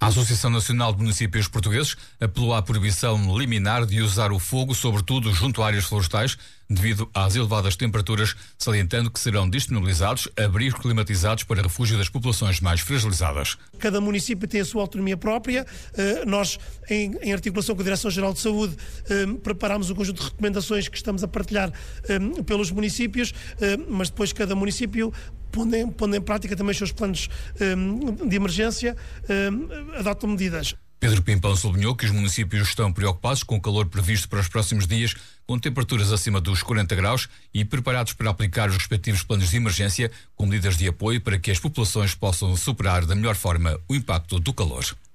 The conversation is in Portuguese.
A Associação Nacional de Municípios Portugueses apelou à proibição liminar de usar o fogo, sobretudo junto a áreas florestais, devido às elevadas temperaturas, salientando que serão disponibilizados abrigos climatizados para refúgio das populações mais fragilizadas. Cada município tem a sua autonomia própria. Nós, em articulação com a Direção-Geral de Saúde, preparámos um conjunto de recomendações que estamos a partilhar pelos municípios, mas depois cada município, pondo em prática também os seus planos de emergência, adotam medidas. Pedro Pimpão sublinhou que os municípios estão preocupados com o calor previsto para os próximos dias, com temperaturas acima dos 40 graus e preparados para aplicar os respectivos planos de emergência com medidas de apoio para que as populações possam superar da melhor forma o impacto do calor.